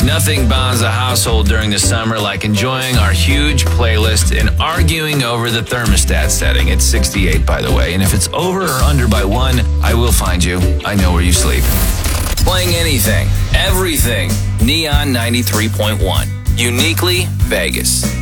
Nothing bonds a household during the summer like enjoying our huge playlist and arguing over the thermostat setting. It's 68, by the way, and if it's over or under by 1, I will find you. I know where you sleep. Playing anything, everything. Neon 93.1. Uniquely Vegas.